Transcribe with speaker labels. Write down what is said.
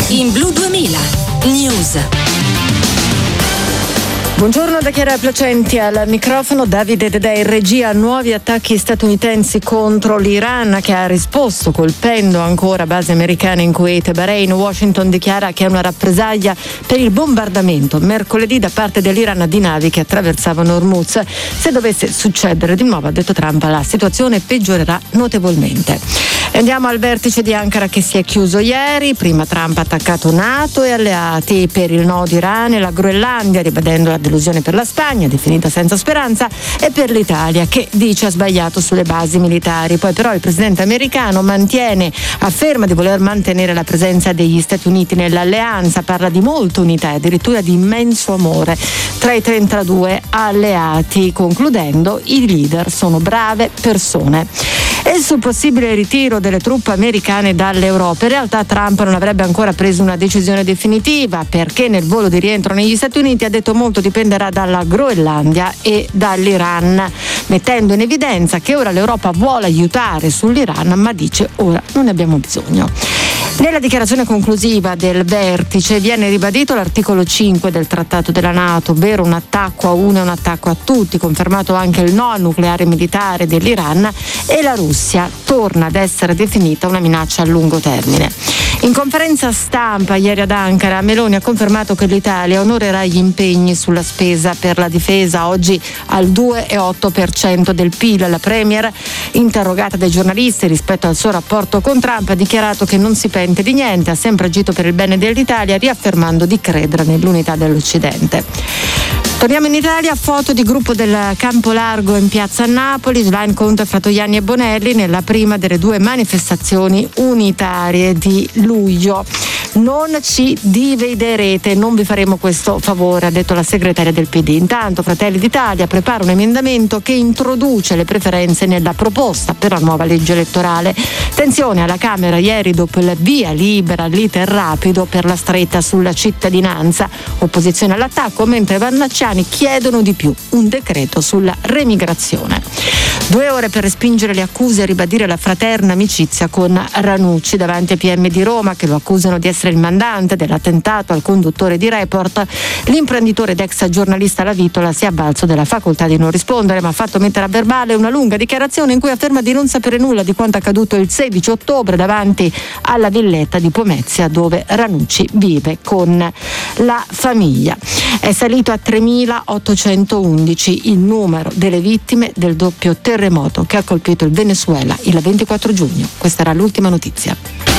Speaker 1: In Blu 2000 News.
Speaker 2: Buongiorno da Chiara Placenti al microfono. Davide Dedè in regia. Nuovi attacchi statunitensi contro l'Iran, che ha risposto colpendo ancora basi americane in Kuwait e Bahrain. Washington dichiara che è una rappresaglia per il bombardamento mercoledì da parte dell'Iran di navi che attraversavano Hormuz. Se dovesse succedere di nuovo, ha detto Trump, la situazione peggiorerà notevolmente. Andiamo al vertice di Ankara che si è chiuso ieri. Prima Trump ha attaccato NATO e alleati per il no di Iran e la Groenlandia, ribadendo la delusione per la Spagna, definita senza speranza, e per l'Italia, che dice ha sbagliato sulle basi militari. Poi però il presidente americano afferma di voler mantenere la presenza degli Stati Uniti nell'alleanza, parla di molta unità e addirittura di immenso amore tra i 32 alleati, concludendo i leader sono brave persone. E sul possibile ritiro delle truppe americane dall'Europa, in realtà Trump non avrebbe ancora preso una decisione definitiva, perché nel volo di rientro negli Stati Uniti ha detto molto dipenderà dalla Groenlandia e dall'Iran, mettendo in evidenza che ora l'Europa vuole aiutare sull'Iran, ma dice ora non ne abbiamo bisogno. Nella dichiarazione conclusiva del vertice viene ribadito l'articolo 5 del trattato della NATO, ovvero un attacco a uno e un attacco a tutti, confermato anche il no al nucleare militare dell'Iran, e la Russia torna ad essere definita una minaccia a lungo termine. In conferenza stampa ieri ad Ankara, Meloni ha confermato che l'Italia onorerà gli impegni sulla spesa per la difesa, oggi al 2,8% del PIL. La Premier, interrogata dai giornalisti rispetto al suo rapporto con Trump, ha dichiarato che non si pente di niente, ha sempre agito per il bene dell'Italia, riaffermando di credere nell'unità dell'Occidente. Torniamo in Italia, foto di gruppo del Campo Largo in piazza Napoli, slime contro Fratoianni e Bonelli nella prima delle due manifestazioni unitarie di luglio. Non ci dividerete, non vi faremo questo favore, ha detto la segretaria del PD. Intanto Fratelli d'Italia prepara un emendamento che introduce le preferenze nella proposta per la nuova legge elettorale. Attenzione alla Camera ieri, dopo il via libera all'iter rapido per la stretta sulla cittadinanza, opposizione all'attacco, mentre Vannacciani chiedono di più, un decreto sulla remigrazione. 2 ore per respingere le accuse e ribadire la fraterna amicizia con Ranucci davanti ai PM di Roma, che lo accusano di essere il mandante dell'attentato al conduttore di Report. L'imprenditore ed ex giornalista La Vitola si è avvalso della facoltà di non rispondere, ma ha fatto mettere a verbale una lunga dichiarazione in cui afferma di non sapere nulla di quanto accaduto il 16 ottobre davanti alla villetta di Pomezia, dove Ranucci vive con la famiglia. È salito a 3.811 il numero delle vittime del doppio terremoto che ha colpito il Venezuela il 24 giugno. Questa era l'ultima notizia.